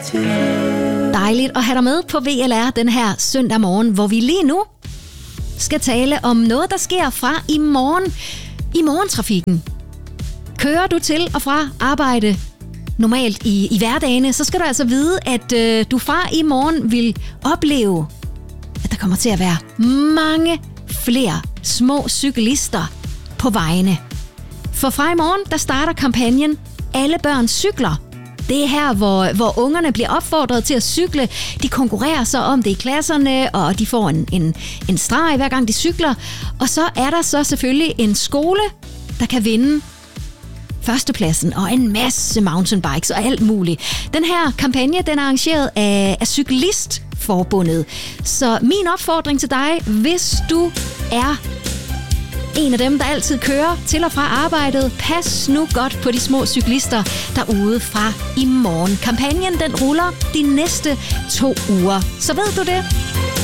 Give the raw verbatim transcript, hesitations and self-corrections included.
Dejligt at have dig med på V L R den her søndag morgen, hvor vi lige nu skal tale om noget, der sker fra i morgen i morgentrafikken. Kører du til og fra arbejde normalt i, i hverdagene, så skal du altså vide, at øh, du fra i morgen vil opleve, at der kommer til at være mange flere små cyklister på vejene. For fra i morgen, der starter kampagnen Alle børn cykler. Det er her, hvor, hvor ungerne bliver opfordret til at cykle. De konkurrerer så om det i klasserne, og de får en, en, en streg hver gang de cykler. Og så er der så selvfølgelig en skole, der kan vinde førstepladsen, og en masse mountainbikes og alt muligt. Den her kampagne, den er arrangeret af, af Cyklistforbundet. Så min opfordring til dig, hvis du er en af dem, der altid kører til og fra arbejdet, pas nu godt på de små cyklister derude fra i morgen. Kampagnen, den ruller de næste to uger. Så ved du det?